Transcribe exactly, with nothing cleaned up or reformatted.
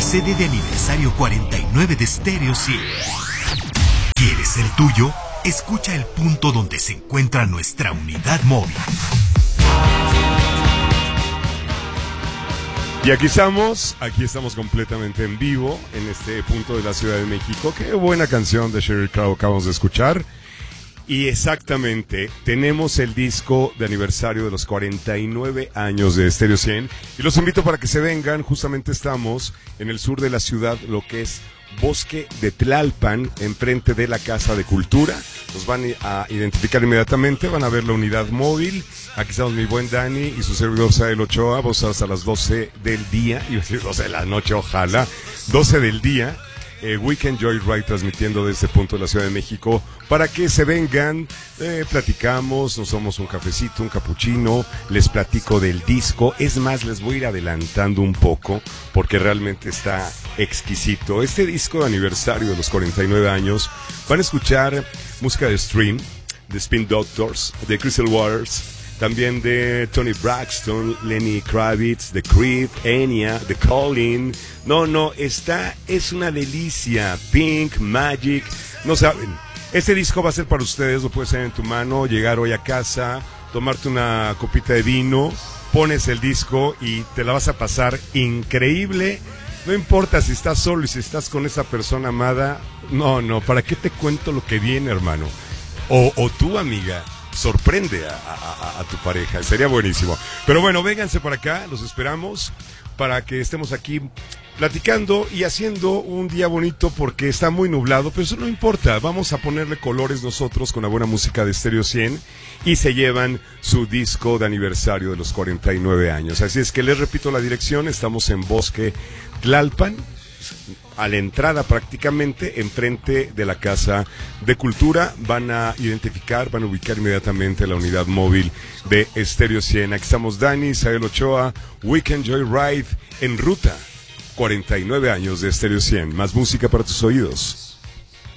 C D de aniversario cuarenta y nueve de Stereo cien. ¿Quieres el tuyo? Escucha el punto donde se encuentra nuestra unidad móvil. Y aquí estamos, aquí estamos completamente en vivo en este punto de la Ciudad de México. Qué buena canción de Sheryl Crow acabamos de escuchar. Y exactamente, tenemos el disco de aniversario de los cuarenta y nueve años de Stereo cien. Y los invito para que se vengan, justamente estamos en el sur de la ciudad, lo que es Bosque de Tlalpan, enfrente de la Casa de Cultura. Nos van a identificar inmediatamente, van a ver la unidad móvil. Aquí estamos mi buen Dani y su servidor Sael Ochoa. Vamos hasta las doce del día, y decir doce de la noche, ojalá, doce del día. Eh, Weekend Joyride transmitiendo desde este punto de la Ciudad de México para que se vengan, eh, platicamos, nos tomamos un cafecito, un capuchino, les platico del disco. Es más, les voy a ir adelantando un poco porque realmente está exquisito. Este disco de aniversario de los cuarenta y nueve años, van a escuchar música de Stream, de Spin Doctors, de Crystal Waters, también de Tony Braxton, Lenny Kravitz, The Creep, Enya, The Calling. No, no, está, es una delicia. Pink, Magic, no saben. Este disco va a ser para ustedes, lo puedes tener en tu mano, llegar hoy a casa, tomarte una copita de vino, pones el disco y te la vas a pasar increíble. No importa si estás solo y si estás con esa persona amada. No, no, ¿para qué te cuento lo que viene, hermano? O, o tú, amiga, sorprende a, a, a tu pareja, sería buenísimo. Pero bueno, vénganse por acá, los esperamos para que estemos aquí platicando y haciendo un día bonito porque está muy nublado, pero eso no importa, vamos a ponerle colores nosotros con la buena música de Stereo cien y se llevan su disco de aniversario de los cuarenta y nueve años. Así es que les repito la dirección, estamos en Bosque Tlalpan, a la entrada prácticamente, enfrente de la Casa de Cultura. Van a identificar, van a ubicar inmediatamente la unidad móvil de Stereo cien. Aquí estamos Dani, Sael Ochoa, Weekend Joyride en ruta. cuarenta y nueve años de Stereo cien, más música para tus oídos.